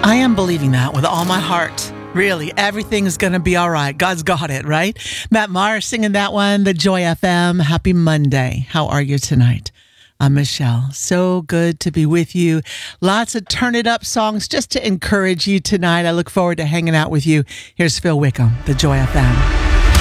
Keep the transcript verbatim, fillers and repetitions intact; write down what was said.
I am believing that with all my heart. Really, everything's going to be all right. God's got it, right? Matt Maher singing that one, the Joy F M. Happy Monday. How are you tonight? I'm Michelle. So good to be with you. Lots of turn it up songs just to encourage you tonight. I look forward to hanging out with you. Here's Phil Wickham, the Joy F M.